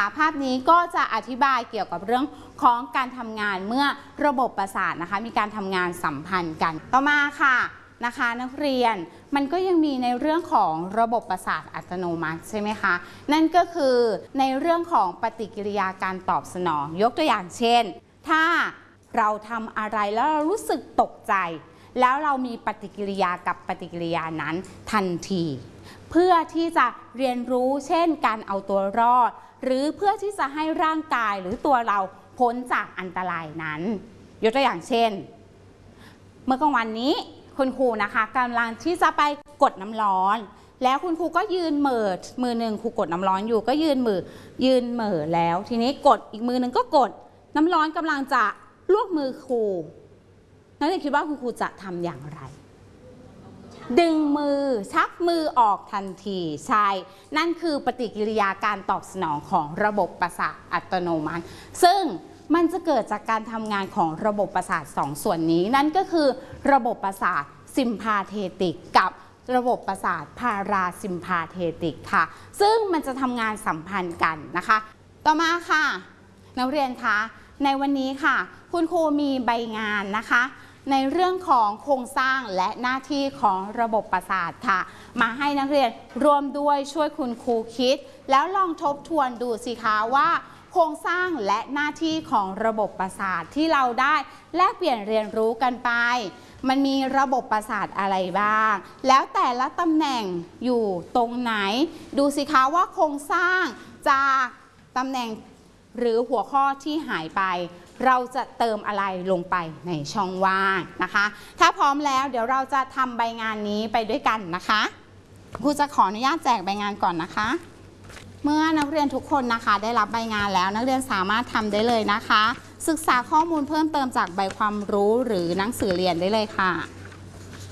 ภาพนี้ก็จะอธิบายเกี่ยวกับเรื่องของการทำงานเมื่อระบบประสาทนะคะมีการทำงานสัมพันธ์กันต่อมาค่ะนะคะนักเรียนมันก็ยังมีในเรื่องของระบบประสาทอัตโนมัติใช่ไหมคะนั่นก็คือในเรื่องของปฏิกิริยาการตอบสนองยกตัวอย่างเช่นถ้าเราทำอะไรแล้วเรารู้สึกตกใจแล้วเรามีปฏิกิริยากับปฏิกิริยานั้นทันทีเพื่อที่จะเรียนรู้เช่นการเอาตัวรอดหรือเพื่อที่จะให้ร่างกายหรือตัวเราพ้นจากอันตรายนั้นยกตัวอย่างเช่นเมื่อกลางวันนี้คุณครูนะคะกำลังที่จะไปกดน้ำร้อนแล้วคุณครูก็ยืนเหม่อมือหนึ่งครูกดน้ำร้อนอยู่ก็ยืนเหม่อแล้วทีนี้กดอีกมือหนึ่งก็กดน้ำร้อนกำลังจะลวกมือครูนักเรียนคิดว่าคุณครูจะทำอย่างไรดึงมือชักมือออกทันทีใช่นั่นคือปฏิกิริยาการตอบสนองของระบบประสาทอัตโนมัติซึ่งมันจะเกิดจากการทำงานของระบบประสาท2ส่วนนี้นั่นก็คือระบบประสาทซิมพาเทติกกับระบบประสาทพาราซิมพาเทติกค่ะซึ่งมันจะทำงานสัมพันธ์กันนะคะต่อมาค่ะนักเรียนคะในวันนี้ค่ะคุณครูมีใบงานนะคะในเรื่องของโครงสร้างและหน้าที่ของระบบประสาทค่ะมาให้นักเรียนร่วมด้วยช่วยคุณครูคิดแล้วลองทบทวนดูสิคะว่าโครงสร้างและหน้าที่ของระบบประสาทที่เราได้แลกเปลี่ยนเรียนรู้กันไปมันมีระบบประสาทอะไรบ้างแล้วแต่ละตำแหน่งอยู่ตรงไหนดูสิคะว่าโครงสร้างจากตำแหน่งหรือหัวข้อที่หายไปเราจะเติมอะไรลงไปในช่องว่างนะคะถ้าพร้อมแล้วเดี๋ยวเราจะทำใบงานนี้ไปด้วยกันนะคะครูจะขออนุญาตแจกใบงานก่อนนะคะเมื่อนักเรียนทุกคนนะคะได้รับใบงานแล้วนักเรียนสามารถทำได้เลยนะคะศึกษาข้อมูลเพิ่มเติมจากใบความรู้หรือหนังสือเรียนได้เลยค่ะ